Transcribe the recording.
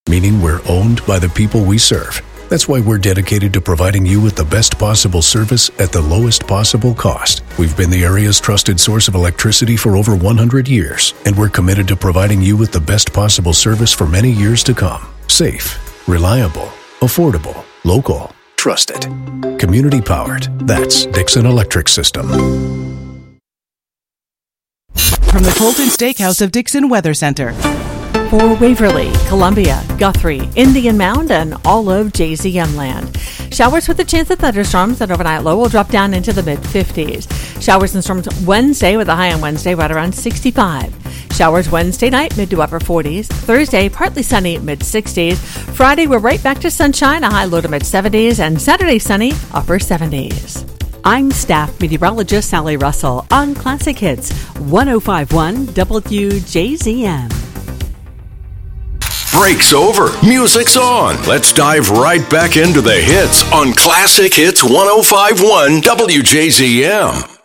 meaning we're owned by the people we serve. That's why we're dedicated to providing you with the best possible service at the lowest possible cost. We've been the area's trusted source of electricity for over 100 years, and we're committed to providing you with the best possible service for many years to come. Safe, reliable, affordable, local, trusted, community powered. That's Dixon Electric System. From the Colton Steakhouse of Dixon Weather Center. For Waverly, Columbia, Guthrie, Indian Mound, and all of JZM land. Showers with a chance of thunderstorms, and overnight low will drop down into the mid-50s. Showers and storms Wednesday with a high on Wednesday right around 65. Showers Wednesday night, mid to upper 40s. Thursday, partly sunny, mid-60s. Friday, we're right back to sunshine, a high low to mid-70s. And Saturday, sunny, upper 70s. I'm staff meteorologist Sally Russell on Classic Hits 105.1 WJZM. Break's over. Music's on. Let's dive right back into the hits on Classic Hits 105.1 WJZM.